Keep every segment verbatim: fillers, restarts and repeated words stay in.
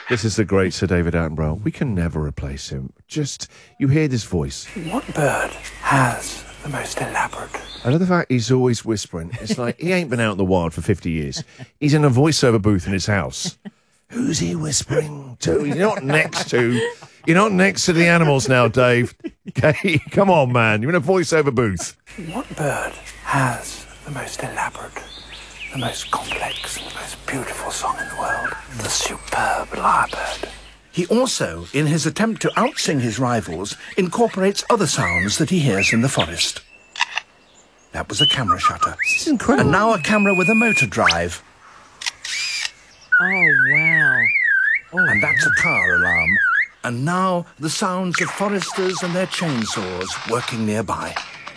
This is the great Sir David Attenborough. We can never replace him. Just, you hear this voice. What bird has the most elaborate? I love the fact he's always whispering. It's like he ain't been out in the wild for fifty years. He's in a voiceover booth in his house. Who's he whispering to? You're not next to. You're not next to the animals now, Dave. Okay, come on, man. You're in a voiceover booth. What bird has the most elaborate, the most complex, and the most beautiful song in the world? The superb lyrebird. He also, in his attempt to outsing his rivals, incorporates other sounds that he hears in the forest. That was a camera shutter. This is incredible. And now a camera with a motor drive. Oh, wow. Oh, And that's a car alarm. And now the sounds of foresters and their chainsaws working nearby.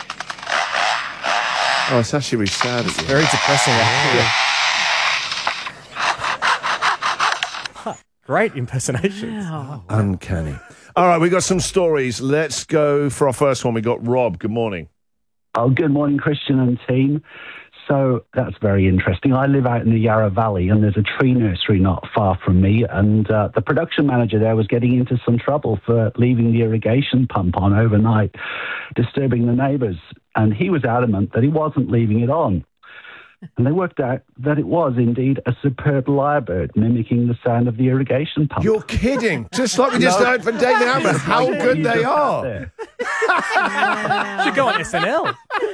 Oh, it's actually really sad. It's Very depressing, actually. Great impersonation. wow. uncanny. All right, we got some stories. Let's go for our first one. We got Rob. Good morning. Oh, good morning, Christian and team. So that's very interesting. I live out in the Yarra Valley, and there's a tree nursery not far from me, and uh, the production manager there was getting into some trouble for leaving the irrigation pump on overnight, disturbing the neighbours, and he was adamant that he wasn't leaving it on. And they worked out that it was indeed a superb lyrebird mimicking the sound of the irrigation pump. You're kidding. Just like we just No. heard from David Attenborough, how Like good you they just are. said there. Should go on S N L.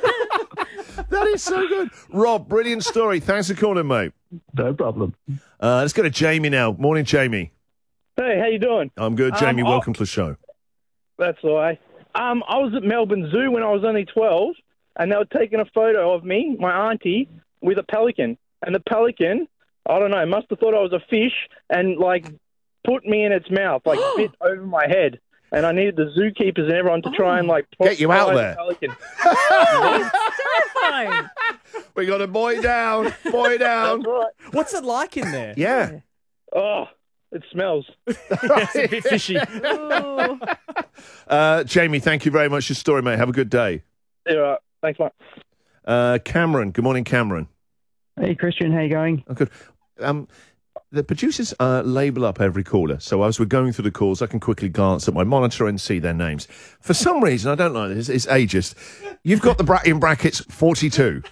That is so good. Rob, brilliant story. Thanks for calling, mate. No problem. Uh, let's go to Jamie now. Morning, Jamie. Hey, how you doing? I'm good, Jamie. Um, I- Welcome to the show. That's all right. Um, I was at Melbourne Zoo when I was only twelve, and they were taking a photo of me, my auntie, with a pelican. And the pelican, I don't know, must have thought I was a fish and, like, put me in its mouth, like, bit over my head. And I needed the zookeepers and everyone to try and, like, Get you out fly the there. Pelican. Terrifying. We got a boy down. Boy down. That's right. What's it like in there? Yeah. Oh, it smells. It's a bit fishy. Ooh. Uh, Jamie, thank you very much for your story, mate. Have a good day. Yeah, right. Thanks, mate. Uh, Cameron. Good morning, Cameron. Hey, Christian, how you going? Oh, good. Um, the producers uh, label up every caller, so as we're going through the calls, I can quickly glance at my monitor and see their names. For some reason, I don't like this, it's ageist. You've got the bra- in brackets forty-two.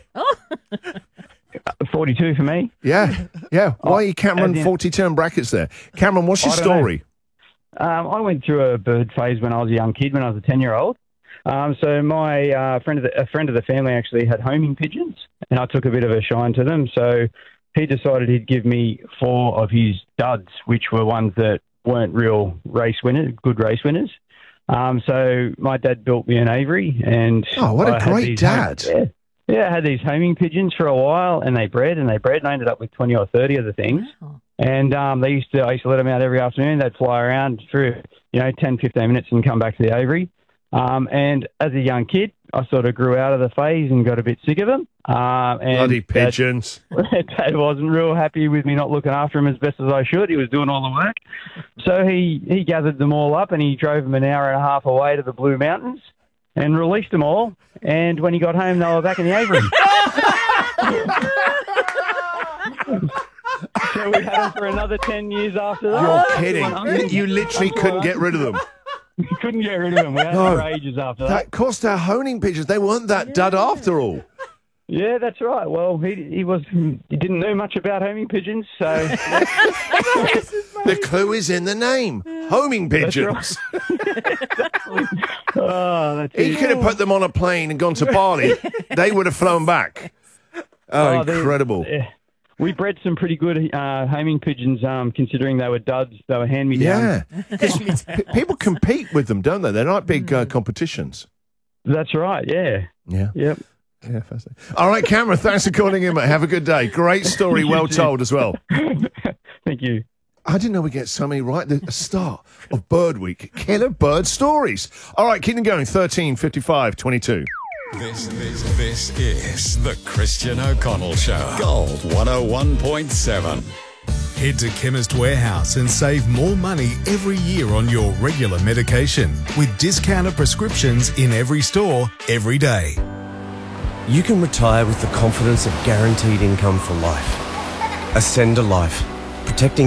forty-two for me. Yeah, yeah. Why are you Cameron as in- forty-two in brackets there? Cameron, what's your I don't know. story? Um, I went through a bird phase when I was a young kid, when I was a ten-year-old. Um, so my uh, friend of the, a friend of the family actually had homing pigeons, and I took a bit of a shine to them. So he decided he'd give me four of his duds, which were ones that weren't real race winners, good race winners. Um, so my dad built me an aviary, and Oh, what a I had great these dad. home- yeah, yeah, I had these homing pigeons for a while, and they bred and they bred, and I ended up with twenty or thirty of the things. Wow. And um, they used to, I used to let them out every afternoon. They'd fly around for, you know, ten, fifteen minutes and come back to the aviary. Um, and as a young kid, I sort of grew out of the phase and got a bit sick of them. Um, and Bloody Dad, pigeons. Dad wasn't real happy with me not looking after him as best as I should. He was doing all the work. So he, he gathered them all up and he drove them an hour and a half away to the Blue Mountains and released them all. And when he got home, they were back in the aviary. So we had them for another ten years after that. You're kidding. You, you literally couldn't get rid of them. We couldn't get rid of them. We had No. them for ages after that. That cost our honing pigeons. They weren't that dud after all. Yeah, that's right. Well, he he was he didn't know much about homing pigeons, so The clue is in the name. Homing pigeons. oh, that's He it. could have put them on a plane and gone to Bali. They would have flown back. Oh, Oh, they- incredible. Yeah. We bred some pretty good uh, homing pigeons, um, considering they were duds. They were hand me down. Yeah. 'Cause p- people compete with them, don't they? They're like big uh, competitions. That's right. Yeah. Yeah. Yep. Yeah, fascinating. All right, Cameron, thanks for calling in, mate. Have a good day. Great story, well told as well. Thank you. I didn't know we get so many right at the start of Bird Week. Killer bird stories. All right, keep them going. thirteen, fifty-five, twenty-two. This, this, this is the Christian O'Connell Show. Gold one oh one point seven. Head to Chemist Warehouse and save more money every year on your regular medication with discounted prescriptions in every store, every day. You can retire with the confidence of guaranteed income for life. Ascend a Life, protecting